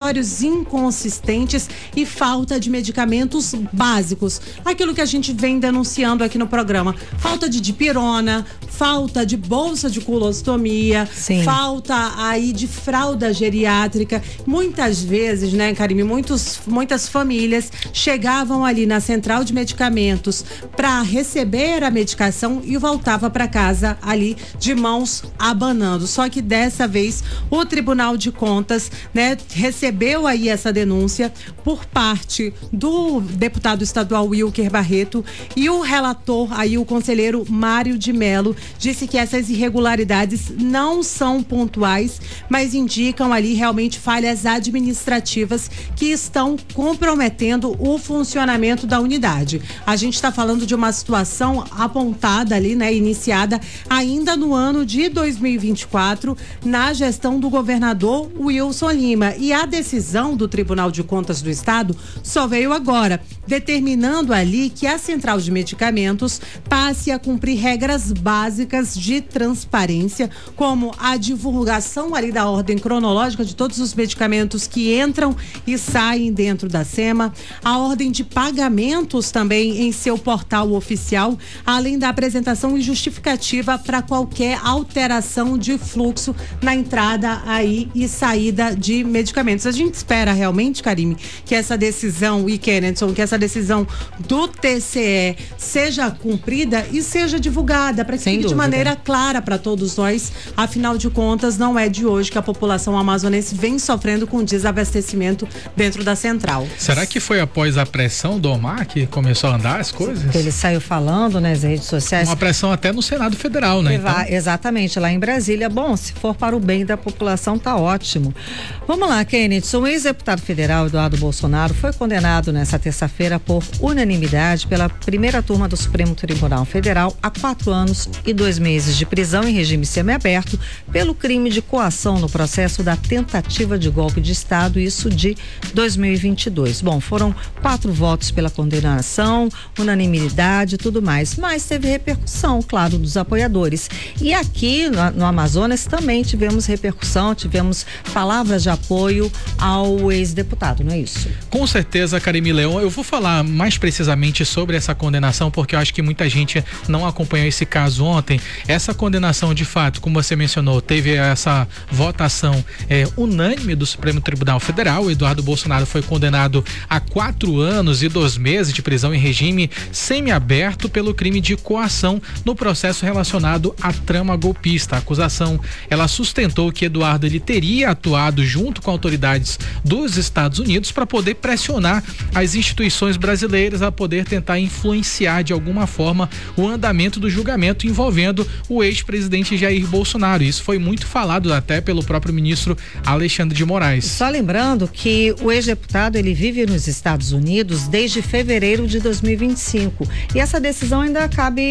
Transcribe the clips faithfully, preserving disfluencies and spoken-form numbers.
relatórios inconsistentes e falta de medicamentos básicos. Aquilo que a gente vem denunciando aqui no programa. Falta de dipirona, falta de bolsa de colostomia, Sim. falta aí de fralda geriátrica. Muitas vezes, né, Karime, muitos, muitas famílias chegavam ali na central de medicamentos para receber a medicação e voltava para casa ali de mãos abanando. Só que dessa vez o Tribunal de Contas, né, recebeu aí essa denúncia por parte do deputado estadual Wilker Barreto, e o relator aí, o conselheiro Mário de Mello, disse que essas irregularidades não são pontuais, mas indicam ali realmente falhas administrativas que estão comprometendo o funcionamento da unidade. A gente está falando de uma situação apontada ali, né, iniciada ainda no ano de dois mil e vinte e quatro, na gestão do governador Wilson Lima. E a decisão do Tribunal de Contas do Estado só veio agora, determinando ali que a Central de Medicamentos passe a cumprir regras básicas de transparência, como a divulgação ali da ordem cronológica de todos os medicamentos que entram e saem dentro da SEMA, a ordem de pagamentos também em seu portal oficial, além da apresentação e justificativa para qualquer alteração de fluxo na entrada aí e saída de medicamentos. A gente espera realmente, Karime, que essa decisão, e Kennedson, que essa decisão do T C E seja cumprida e seja divulgada para que fique de maneira clara para todos nós. Afinal de contas, não é de hoje que a população amazonense vem sofrendo com desabastecimento dentro da central. Será que foi após a pressão do Omar que começou a andar as coisas? Ele saiu falando nas redes sociais. Uma pressão até no Senado Federal, né? Então... Exatamente, lá em Brasília. Bom, se for para o bem da população, tá ótimo. Vamos lá, Kennedy. O ex-deputado federal Eduardo Bolsonaro foi condenado nesta terça-feira por unanimidade pela primeira turma do Supremo Tribunal Federal a quatro anos e dois meses de prisão em regime semiaberto pelo crime de coação no processo da tentativa de golpe de Estado, isso de dois mil e vinte e dois. Bom, foram quatro votos pela condenação, unanimidade e tudo mais, mas teve repercussão, claro, dos apoiadores. E aqui no, no Amazonas também tivemos repercussão, tivemos palavras de apoio ao ex-deputado, não é isso? Com certeza, Karime Leão. Eu vou falar mais precisamente sobre essa condenação, porque eu acho que muita gente não acompanhou esse caso ontem. Essa condenação, de fato, como você mencionou, teve essa votação é, unânime do Supremo Tribunal Federal. O Eduardo Bolsonaro foi condenado a quatro anos e dois meses de prisão em regime semiaberto pelo crime de coação no processo relacionado à trama golpista. A acusação, ela sustentou que Eduardo ele teria atuado junto com autoridades dos Estados Unidos para poder pressionar as instituições brasileiras a poder tentar influenciar de alguma forma o andamento do julgamento envolvendo o ex-presidente Jair Bolsonaro. Isso foi muito falado até pelo próprio ministro Alexandre de Moraes. Só lembrando que o ex-deputado ele vive nos Estados Unidos desde fevereiro de dois mil e vinte e cinco e essa decisão ainda cabe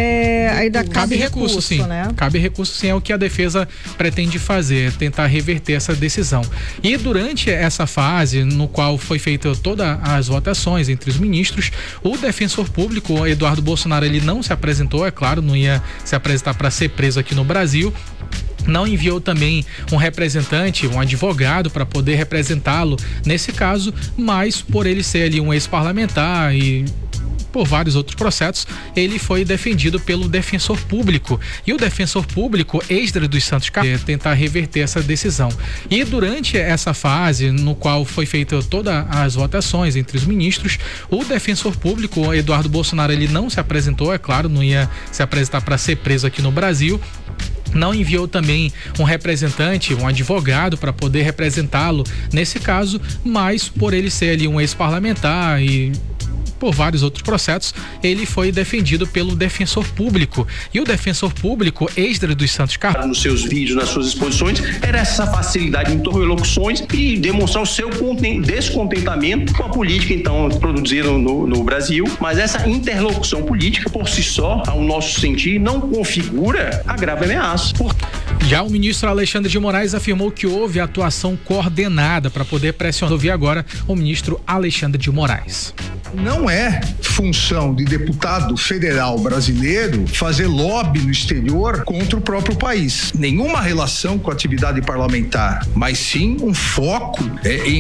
é, ainda cabe, cabe recurso, recurso sim, né? Cabe recurso sim, é o que a defesa pretende fazer, tentar reverter essa decisão. E durante essa fase no qual foi feita todas as votações entre os ministros, o defensor público Eduardo Bolsonaro ele não se apresentou, é claro, não ia se apresentar para ser preso aqui no Brasil. Não enviou também um representante, um advogado para poder representá-lo nesse caso, mas por ele ser ali um ex-parlamentar e por vários outros processos, ele foi defendido pelo defensor público. E o defensor público, Esdras dos Santos Carvalho, tentar reverter essa decisão. E durante essa fase, no qual foi feita todas as votações entre os ministros, o defensor público, Eduardo Bolsonaro, ele não se apresentou, é claro, não ia se apresentar para ser preso aqui no Brasil. Não enviou também um representante, um advogado para poder representá-lo nesse caso, mas por ele ser ali um ex-parlamentar e por vários outros processos, ele foi defendido pelo defensor público. E o defensor público, Esdras dos Santos Carvalho, nos seus vídeos, nas suas exposições, era essa facilidade em interlocuções e demonstrar o seu descontentamento com a política então produzida no, no Brasil. Mas essa interlocução política por si só, ao nosso sentir, não configura a grave ameaça. Por... Já o ministro Alexandre de Moraes afirmou que houve atuação coordenada para poder pressionar. Ouvir agora o ministro Alexandre de Moraes. Não é função de deputado federal brasileiro fazer lobby no exterior contra o próprio país. Nenhuma relação com a atividade parlamentar, mas sim um foco é, em